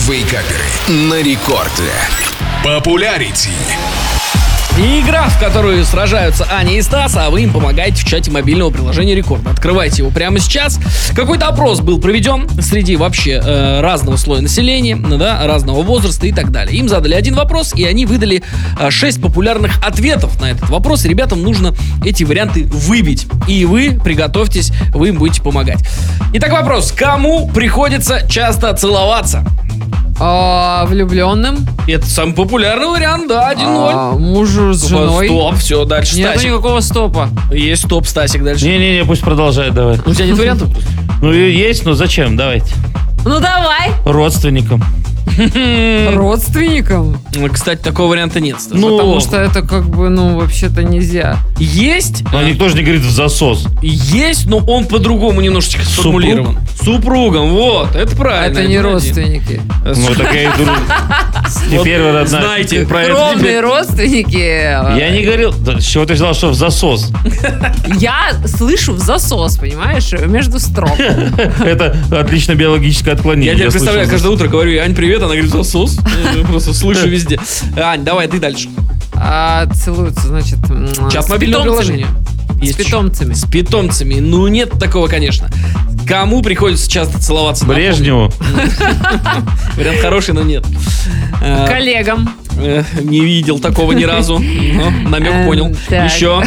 Вейкаперы на рекорде. Популярити. И игра, в которую сражаются Аня и Стас, а вы им помогаете в чате мобильного приложения Рекорд. Открывайте его прямо сейчас. Какой-то опрос был проведен среди вообще разного слоя населения, да, разного возраста и так далее. Им задали один вопрос, и они выдали 6 популярных ответов на этот вопрос. И ребятам нужно эти варианты выбить. И вы приготовьтесь, вы им будете помогать. Итак, вопрос. Кому приходится часто целоваться? Влюбленным. Это самый популярный вариант, да, 1-0. Мужу с женой. Стоп, все, дальше Нету Стасик. никакого стопа. Есть стоп, Стасик, дальше. Не-не-не, пусть продолжает, давай. У тебя нет вариантов? Ну, есть, но зачем? Давайте. Ну давай. Родственникам. Родственникам. Кстати, такого варианта нет, Стас. Ну, Потому что это как бы, вообще-то нельзя. Есть, но никто же не говорит в засос. есть, но он по-другому немножечко сформулирован. Супругом, вот, это правильно. Это не 1-1. родственники. Ну, такая теперь вот одна. Знаете, про это Кровные теперь- родственники. Я не говорил. Да, с чего ты взял, что в засос? Я слышу в засос, понимаешь, между строк. Это отлично биологическое отклонение. Я тебе представляю, слышал каждое утро говорю: Ань, привет, она говорит: засос. Я просто слышу везде. Ань, давай, ты дальше. Целуются, значит, Чат с мобильного питомцами. приложения. С Есть питомцами. С питомцами. Ну, нет такого, конечно. Кому приходится часто целоваться? Брежневу. Вариант хороший, но нет. Коллегам. Не видел такого ни разу. Но намек понял. Так. Еще.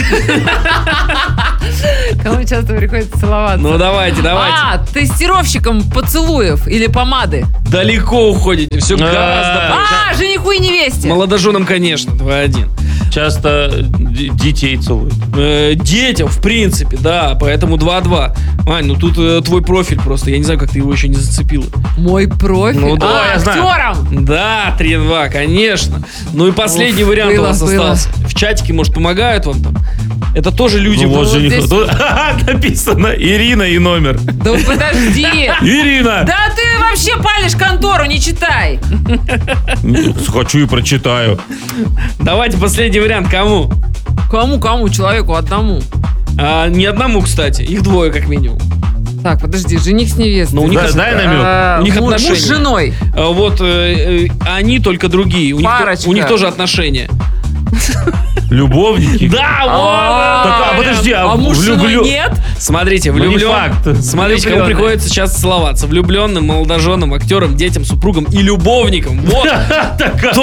Кому часто приходится целоваться? Ну, давайте. Тестировщикам поцелуев или помады. Далеко уходите. Все гораздо. Жениху и невесте. Молодоженам, конечно, 2-1. Часто детей целуют. Детям, в принципе, да. Поэтому 2-2. Ань, ну тут твой профиль просто. Я не знаю, как ты его еще не зацепила. Мой профиль. Ну да, я знаю. актером. Да, 3-2, конечно. Ну и последний Уф, вариант у вас было. остался. В чатике, может, помогают вам там. Это тоже люди. Ну, вот вот жених. здесь- Тут написано Ирина и номер. Да подожди. Ирина! Да ты вообще палишь контору, не читай. Хочу и прочитаю. Давайте последний вариант. Кому? Кому? Человеку одному. Не одному, кстати. Их двое, как минимум. Так, подожди, жених с невестой. Ну, у них Дай намек. У них Муж отношения. с женой. Вот они только другие. Парочка. У них тоже отношения. Любовники. Да, Так, вот. подожди, А муж с женой нет? Смотрите, Ну, не влюблен. факт. Смотрите, кому Влюблённый. приходится часто целоваться. Влюбленным, молодоженам, актерам, детям, супругам и любовникам. Вот.